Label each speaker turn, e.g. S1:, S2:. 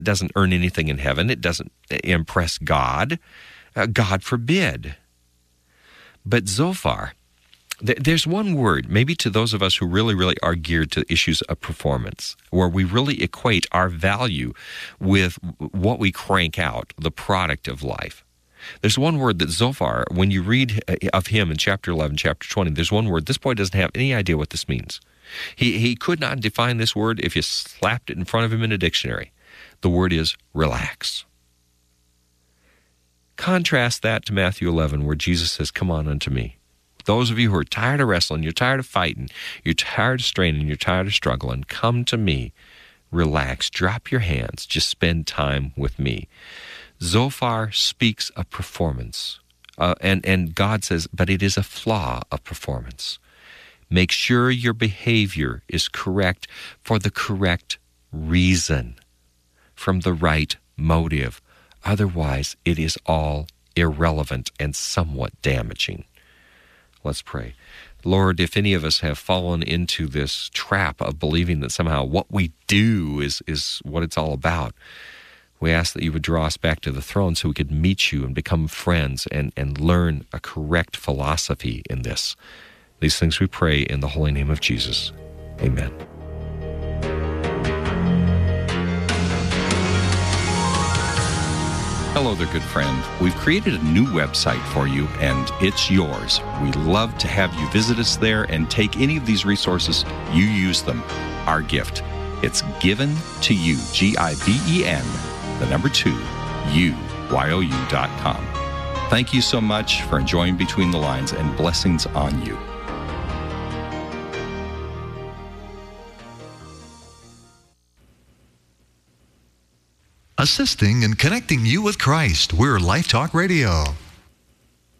S1: doesn't earn anything in heaven. It doesn't impress God. God forbid. But Zophar, there's one word, maybe to those of us who really, really are geared to issues of performance, where we really equate our value with what we crank out, the product of life. There's one word that Zophar, when you read of him in chapter 11, chapter 20, there's one word. This boy doesn't have any idea what this means. He could not define this word if you slapped it in front of him in a dictionary. The word is relax. Contrast that to Matthew 11, where Jesus says, come on unto me. Those of you who are tired of wrestling, you're tired of fighting, you're tired of straining, you're tired of struggling, come to me. Relax. Drop your hands. Just spend time with me. Zophar speaks of performance. And God says, but it is a flaw of performance. Make sure your behavior is correct for the correct reason, from the right motive. Otherwise, it is all irrelevant and somewhat damaging. Let's pray. Lord, if any of us have fallen into this trap of believing that somehow what we do is what it's all about, we ask that you would draw us back to the throne so we could meet you and become friends and learn a correct philosophy in this. These things we pray in the holy name of Jesus. Amen.
S2: Hello there, good friend. We've created a new website for you, and it's yours. We love to have you visit us there and take any of these resources. You use them. Our gift. It's given to you, GIVEN, the number 2, UYOU.com. Thank you so much for enjoying Between the Lines, and blessings on you.
S3: Assisting and connecting you with Christ. We're Life Talk Radio.